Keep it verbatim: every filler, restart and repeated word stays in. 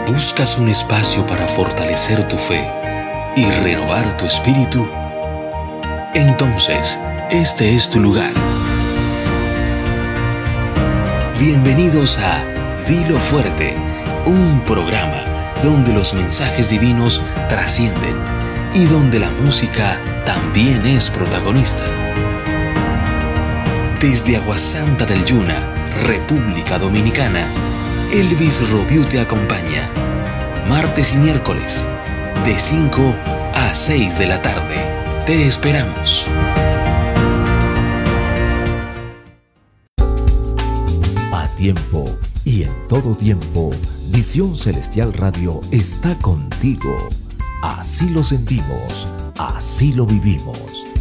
¿Buscas un espacio para fortalecer tu fe y renovar tu espíritu? Entonces, este es tu lugar. Bienvenidos a Dilo Fuerte, un programa donde los mensajes divinos trascienden y donde la música también es protagonista. Desde Aguasanta del Yuna, República Dominicana, Elvis Robiu te acompaña, martes y miércoles, de cinco a seis de la tarde. Te esperamos. A tiempo y en todo tiempo, Visión Celestial Radio está contigo. Así lo sentimos, así lo vivimos.